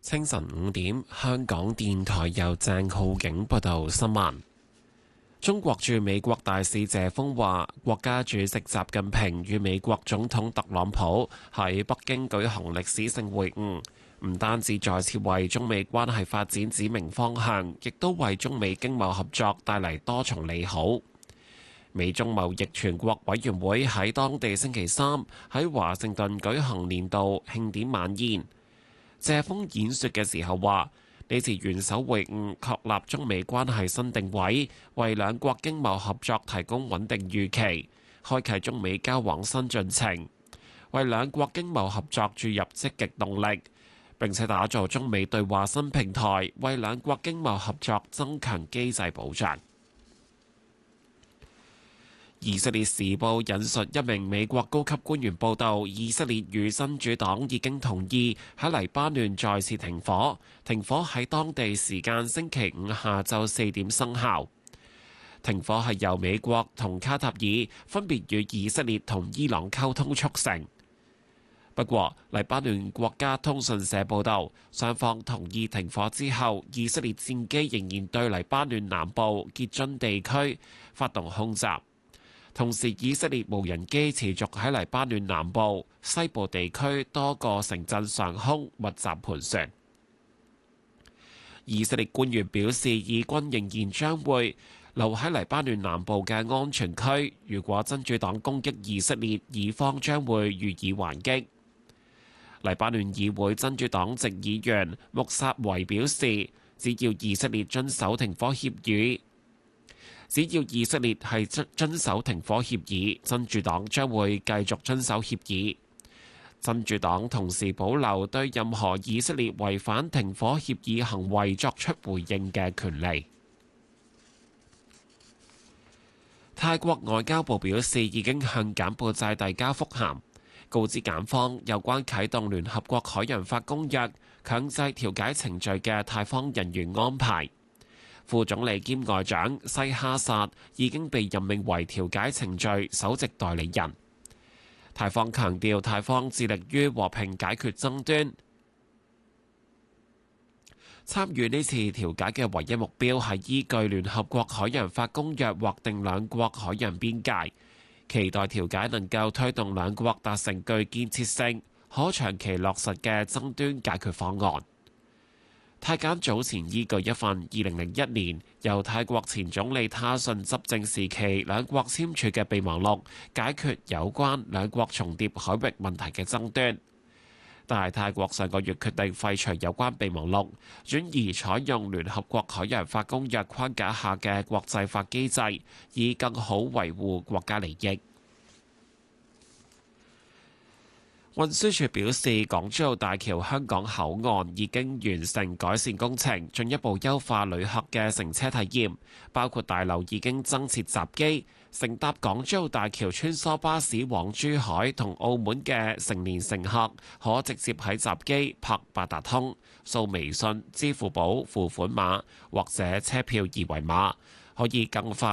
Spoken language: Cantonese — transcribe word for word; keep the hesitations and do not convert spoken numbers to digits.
清晨五點，香港電台由鄭浩景報道新聞。中國駐美國大使謝鋒話，國家主席習近平與美國總統特朗普喺北京舉行歷史性會晤，唔單止再次為中美關係發展指明方向，亦都為中美經貿合作帶嚟多重利好。美中貿易全國委員會喺當地星期三喺華盛頓舉行年度慶典晚宴。謝鋒演說嘅時候話，呢次元首會晤確立中美關係新定位，為兩國經貿合作提供穩定預期，開啟中美交往新進程，為兩國經貿合作注入積極動力，並且打造中美對話新平台，為兩國經貿合作增強機制保障。以色列時報引述一名美國高級官員報道，以色列與真主黨已經同意喺黎巴嫩再次停火，停火喺當地時間星期五下晝四點生效。停火係由美國同卡塔爾分別與以色列同伊朗溝通促成。不過，黎巴嫩國家通訊社報道，雙方同意停火之後，以色列戰機仍然對黎巴嫩南部傑津地區發動空襲。同時，以色列無人機持續喺黎巴嫩南部、西部地區多個城鎮上空密集盤旋。以色列官員表示，以軍仍然將會留喺黎巴嫩南部嘅安全區。如果真主黨攻擊以色列，以方將會予以還擊。黎巴嫩議會真主黨籍議員穆薩維表示，只要以色列遵守停火協議，只要以色列係遵遵守停火協議，真主黨將會繼續遵守協議。真主黨同時保留對任何以色列違反停火協議行為作出回應嘅權利。泰國外交部表示，已經向柬埔寨遞交覆函，告知柬方有關啟動聯合國海洋法公約強制調解程序嘅泰方人員安排。副總理兼外長西哈薩已經被任命為調解程序首席代理人。泰方強調，泰方致力於和平解決爭端，參與呢次調解嘅唯一目標係依據聯合國海洋法公約劃定兩國海洋邊界，期待調解能夠推動兩國達成具建設性、可長期落實嘅爭端解決方案。泰柬早前依據一份二零零一年由泰國前總理他信執政時期兩國簽署嘅備忘錄，解決有關兩國重疊海域問題嘅爭端。但係泰國上個月決定廢除有關備忘錄，轉而採用聯合國海洋法公約框架下嘅國際法機制，以更好維護國家利益。運輸署表示，港珠澳大橋香港口岸已經完成改善工程，進一步優化旅客嘅乘車體驗，包括大樓已經增設閘機，乘搭港珠澳大橋穿梭巴士往珠海同澳門嘅成年乘客，可直接喺閘機拍八達通、掃微信、支付寶付款碼或者車票二維碼，可以更快